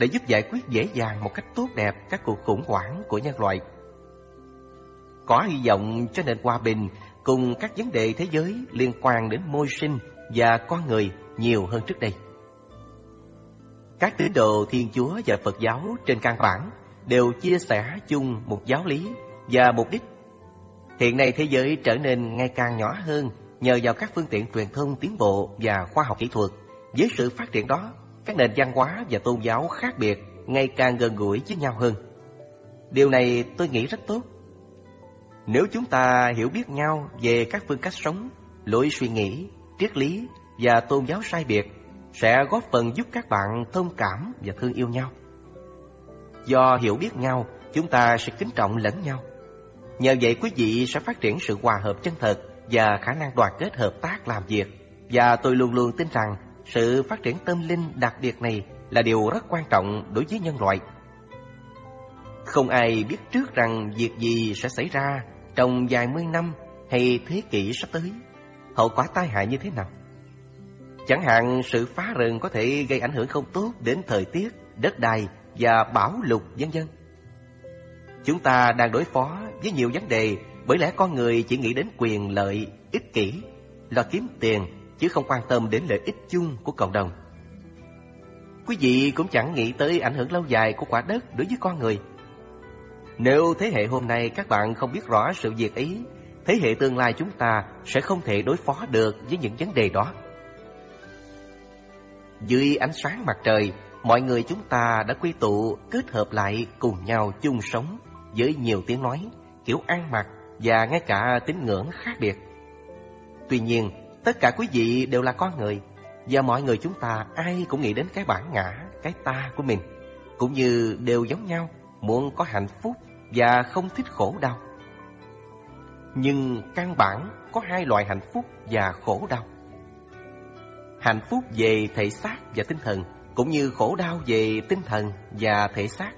để giúp giải quyết dễ dàng một cách tốt đẹp các cuộc khủng hoảng của nhân loại. Có hy vọng cho nền hòa bình cùng các vấn đề thế giới liên quan đến môi sinh và con người nhiều hơn trước đây. Các tín đồ Thiên Chúa và Phật giáo trên căn bản đều chia sẻ chung một giáo lý và mục đích. Hiện nay thế giới trở nên ngày càng nhỏ hơn nhờ vào các phương tiện truyền thông tiến bộ và khoa học kỹ thuật. Với sự phát triển đó, các nền văn hóa và tôn giáo khác biệt ngày càng gần gũi với nhau hơn. Điều này tôi nghĩ rất tốt. Nếu chúng ta hiểu biết nhau về các phương cách sống, lối suy nghĩ, triết lý và tôn giáo sai biệt, sẽ góp phần giúp các bạn thông cảm và thương yêu nhau. Do hiểu biết nhau, chúng ta sẽ kính trọng lẫn nhau. Nhờ vậy quý vị sẽ phát triển sự hòa hợp chân thật và khả năng đoàn kết hợp tác làm việc. Và tôi luôn luôn tin rằng sự phát triển tâm linh đặc biệt này là điều rất quan trọng đối với nhân loại. Không ai biết trước rằng việc gì sẽ xảy ra trong vài mươi năm hay thế kỷ sắp tới, hậu quả tai hại như thế nào. Chẳng hạn sự phá rừng có thể gây ảnh hưởng không tốt đến thời tiết, đất đai và bão lụt vân vân. Chúng ta đang đối phó với nhiều vấn đề bởi lẽ con người chỉ nghĩ đến quyền lợi, ích kỷ, lo kiếm tiền chứ không quan tâm đến lợi ích chung của cộng đồng. Quý vị cũng chẳng nghĩ tới ảnh hưởng lâu dài của quả đất đối với con người. Nếu thế hệ hôm nay các bạn không biết rõ sự việc ấy, thế hệ tương lai chúng ta sẽ không thể đối phó được với những vấn đề đó. Dưới ánh sáng mặt trời, mọi người chúng ta đã quy tụ kết hợp lại cùng nhau chung sống với nhiều tiếng nói, kiểu ăn mặc và ngay cả tín ngưỡng khác biệt. Tuy nhiên, tất cả quý vị đều là con người, và mọi người chúng ta ai cũng nghĩ đến cái bản ngã, cái ta của mình, cũng như đều giống nhau, muốn có hạnh phúc và không thích khổ đau. Nhưng căn bản có hai loại hạnh phúc và khổ đau. Hạnh phúc về thể xác và tinh thần, cũng như khổ đau về tinh thần và thể xác.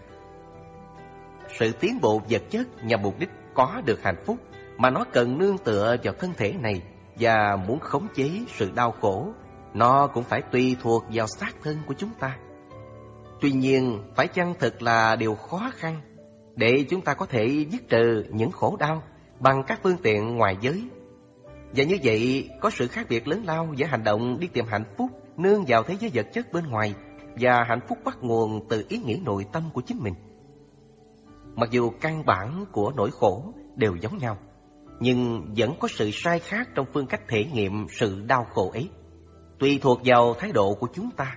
Sự tiến bộ vật chất nhằm mục đích có được hạnh phúc mà nó cần nương tựa vào thân thể này, và muốn khống chế sự đau khổ, nó cũng phải tùy thuộc vào xác thân của chúng ta. Tuy nhiên, phải chăng thật là điều khó khăn để chúng ta có thể dứt trừ những khổ đau bằng các phương tiện ngoài giới? Và như vậy, có sự khác biệt lớn lao giữa hành động đi tìm hạnh phúc nương vào thế giới vật chất bên ngoài và hạnh phúc bắt nguồn từ ý nghĩ nội tâm của chính mình. Mặc dù căn bản của nỗi khổ đều giống nhau, nhưng vẫn có sự sai khác trong phương cách thể nghiệm sự đau khổ ấy, tùy thuộc vào thái độ của chúng ta.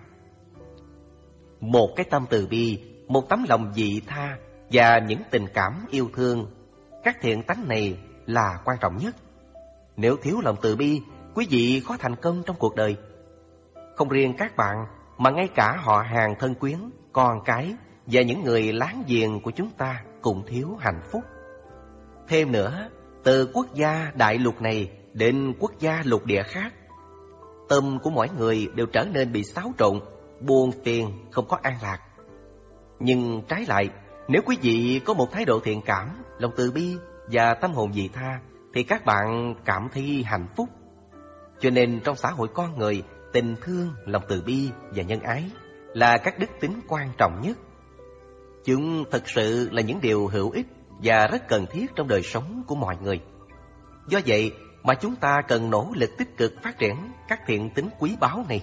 Một cái tâm từ bi, một tấm lòng vị tha và những tình cảm yêu thương, các thiện tánh này là quan trọng nhất. Nếu thiếu lòng từ bi, quý vị khó thành công trong cuộc đời. Không riêng các bạn, mà ngay cả họ hàng thân quyến, con cái và những người láng giềng của chúng ta cũng thiếu hạnh phúc. Thêm nữa, từ quốc gia đại lục này đến quốc gia lục địa khác, tâm của mỗi người đều trở nên bị xáo trộn, buồn phiền, không có an lạc. Nhưng trái lại, nếu quý vị có một thái độ thiện cảm, lòng từ bi và tâm hồn vị tha, thì các bạn cảm thấy hạnh phúc. Cho nên trong xã hội con người, tình thương, lòng từ bi và nhân ái là các đức tính quan trọng nhất. Chúng thực sự là những điều hữu ích và rất cần thiết trong đời sống của mọi người. Do vậy mà chúng ta cần nỗ lực tích cực phát triển các thiện tính quý báu này.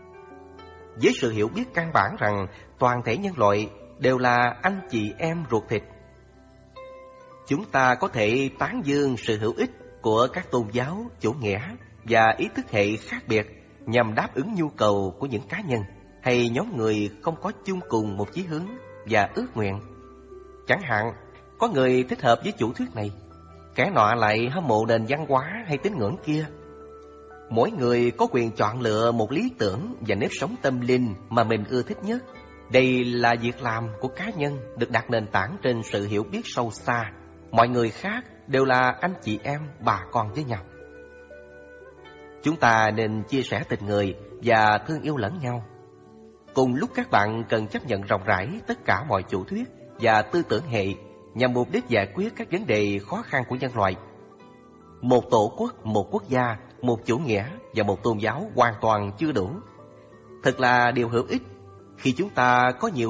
Với sự hiểu biết căn bản rằng toàn thể nhân loại đều là anh chị em ruột thịt, chúng ta có thể tán dương sự hữu ích của các tôn giáo, chủ nghĩa và ý thức hệ khác biệt nhằm đáp ứng nhu cầu của những cá nhân hay nhóm người không có chung cùng một chí hướng và ước nguyện. Chẳng hạn, có người thích hợp với chủ thuyết này, kẻ nọ lại hâm mộ nền văn hóa hay tín ngưỡng kia. Mỗi người có quyền chọn lựa một lý tưởng và nếp sống tâm linh mà mình ưa thích nhất. Đây là việc làm của cá nhân được đặt nền tảng trên sự hiểu biết sâu xa. Mọi người khác đều là anh chị em, bà con với nhau. Chúng ta nên chia sẻ tình người và thương yêu lẫn nhau. Cùng lúc các bạn cần chấp nhận rộng rãi tất cả mọi chủ thuyết và tư tưởng hệ nhằm mục đích giải quyết các vấn đề khó khăn của nhân loại. Một tổ quốc, một quốc gia, một chủ nghĩa và một tôn giáo hoàn toàn chưa đủ. Thật là điều hữu ích khi chúng ta có nhiều